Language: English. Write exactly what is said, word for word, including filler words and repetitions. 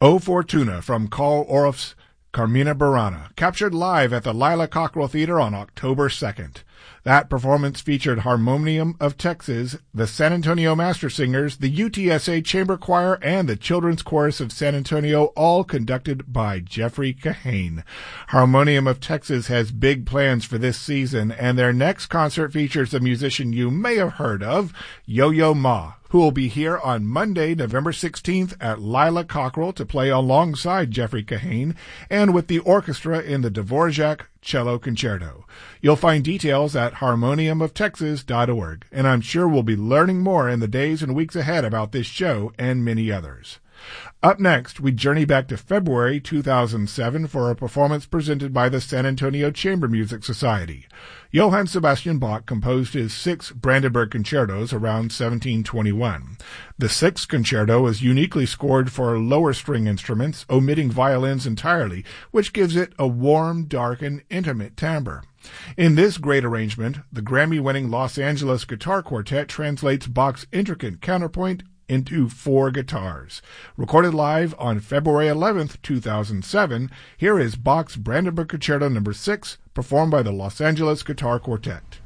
O Fortuna from Carl Orff's Carmina Burana, captured live at the Lila Cockrell Theater on October second. That performance featured Harmonium of Texas, the San Antonio Master Singers, the U T S A Chamber Choir, and the Children's Chorus of San Antonio, all conducted by Jeffrey Kahane. Harmonium of Texas has big plans for this season, and their next concert features a musician you may have heard of, Yo-Yo Ma, who will be here on Monday, November sixteenth at Lila Cockrell to play alongside Jeffrey Kahane and with the orchestra in the Dvorak Cello Concerto. You'll find details at harmonium of texas dot org, and I'm sure we'll be learning more in the days and weeks ahead about this show and many others. Up next, we journey back to February two thousand seven for a performance presented by the San Antonio Chamber Music Society. Johann Sebastian Bach composed his six Brandenburg concertos around seventeen twenty-one. The sixth concerto is uniquely scored for lower string instruments, omitting violins entirely, which gives it a warm, dark, and intimate timbre. In this great arrangement, the Grammy-winning Los Angeles Guitar Quartet translates Bach's intricate counterpoint into four guitars. Recorded live on February eleventh, two thousand seven, here is Bach's Brandenburg Concerto number six, performed by the Los Angeles Guitar Quartet.